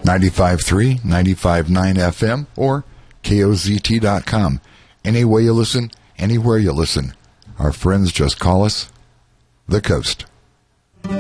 95.3, 95.9 FM, or KOZT.com. Any way you listen, anywhere you listen. Our friends just call us The Coast.